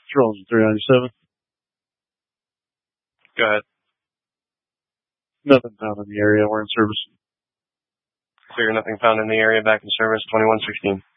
Patrol 397. Go ahead. Nothing found in the area. We're in service. Clear, nothing found in the area. Back in service, 2116.